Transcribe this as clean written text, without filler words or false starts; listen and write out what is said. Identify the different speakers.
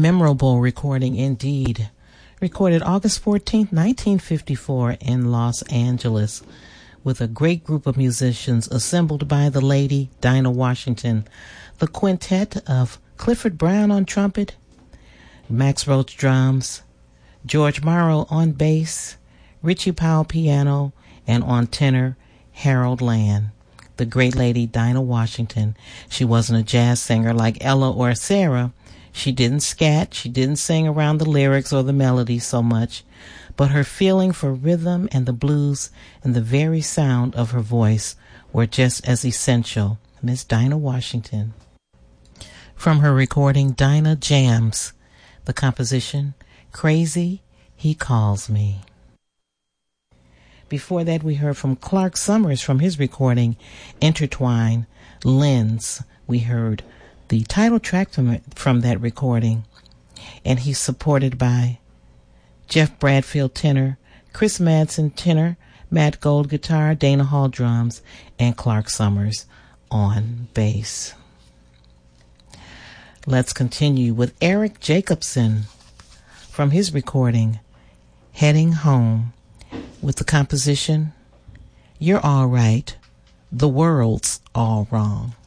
Speaker 1: memorable recording indeed. Recorded August 14th, 1954 in Los Angeles with a great group of musicians assembled by the lady Dinah Washington, the quintet of Clifford Brown on trumpet, Max Roach drums, George Morrow on bass, Richie Powell piano, and on tenor, Harold Land. The great lady Dinah Washington. She wasn't a jazz singer like Ella or Sarah. She didn't scat, she didn't sing around the lyrics or the melody so much, but her feeling for rhythm and the blues and the very sound of her voice were just as essential. Miss Dinah Washington. From her recording, Dinah Jams, the composition, Crazy He Calls Me. Before that, we heard from Clark Summers from his recording, Intertwine, Lens. We heard the title track from that recording, and he's supported by Jeff Bradfield tenor, Chris Madsen tenor, Matt Gold guitar, Dana Hall drums, and Clark Summers on bass. Let's continue with Eric Jacobson from his recording, Heading Home, with the composition, You're All Right, The World's All Wrong.